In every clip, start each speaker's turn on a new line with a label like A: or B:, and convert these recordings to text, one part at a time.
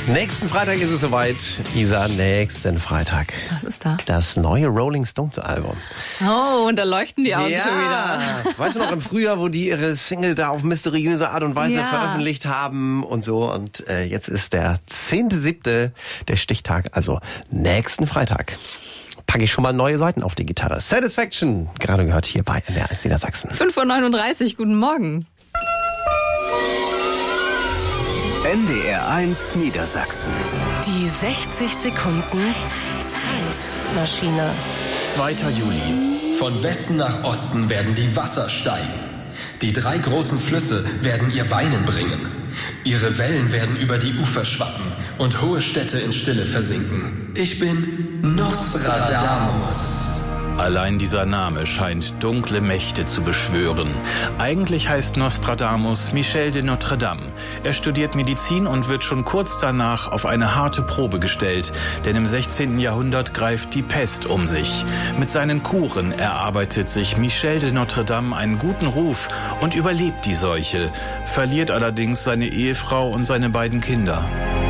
A: Nächsten Freitag ist es soweit. Isa, nächsten Freitag.
B: Was ist da?
A: Das neue Rolling Stones Album.
B: Oh, und da leuchten die Augen schon wieder.
A: Weißt du noch, im Frühjahr, wo die ihre Single da auf mysteriöse Art und Weise veröffentlicht haben und so. Und jetzt ist der 10.7. der Stichtag, also nächsten Freitag. Packe ich schon mal neue Seiten auf die Gitarre. Satisfaction, gerade gehört hier bei NDR1 Niedersachsen.
B: 5:39 Uhr, guten Morgen.
C: NDR1 Niedersachsen.
D: Die 60 Sekunden Zeitmaschine.
E: 2. Juli. Von Westen nach Osten werden die Wasser steigen. Die 3 großen Flüsse werden ihr Weinen bringen. Ihre Wellen werden über die Ufer schwappen und hohe Städte in Stille versinken. Ich bin Nostradamus.
F: Allein dieser Name scheint dunkle Mächte zu beschwören. Eigentlich heißt Nostradamus Michel de Notre Dame. Er studiert Medizin und wird schon kurz danach auf eine harte Probe gestellt, denn im 16. Jahrhundert greift die Pest um sich. Mit seinen Kuren erarbeitet sich Michel de Notre Dame einen guten Ruf und überlebt die Seuche, verliert allerdings seine Ehefrau und seine beiden Kinder.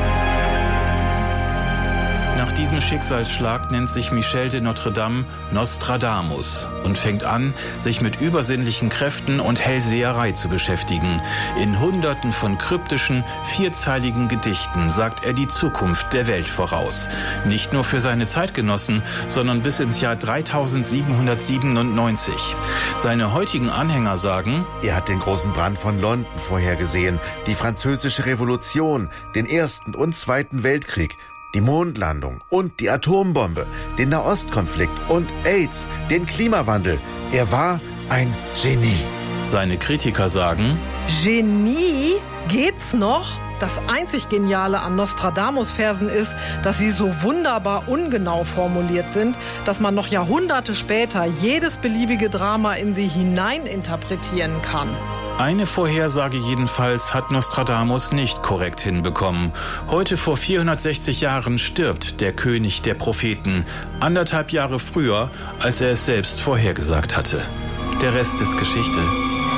F: Nach diesem Schicksalsschlag nennt sich Michel de Notre Dame Nostradamus und fängt an, sich mit übersinnlichen Kräften und Hellseherei zu beschäftigen. In Hunderten von kryptischen, vierzeiligen Gedichten sagt er die Zukunft der Welt voraus. Nicht nur für seine Zeitgenossen, sondern bis ins Jahr 3797. Seine heutigen Anhänger sagen:
G: Er hat den großen Brand von London vorhergesehen, die Französische Revolution, den Ersten und Zweiten Weltkrieg, die Mondlandung und die Atombombe, den Nahostkonflikt und AIDS, den Klimawandel. Er war ein Genie.
F: Seine Kritiker sagen:
H: Genie? Geht's noch? Das einzig Geniale an Nostradamus-Versen ist, dass sie so wunderbar ungenau formuliert sind, dass man noch Jahrhunderte später jedes beliebige Drama in sie hineininterpretieren kann.
F: Eine Vorhersage jedenfalls hat Nostradamus nicht korrekt hinbekommen. Heute vor 460 Jahren stirbt der König der Propheten, 1,5 Jahre früher, als er es selbst vorhergesagt hatte. Der Rest ist Geschichte.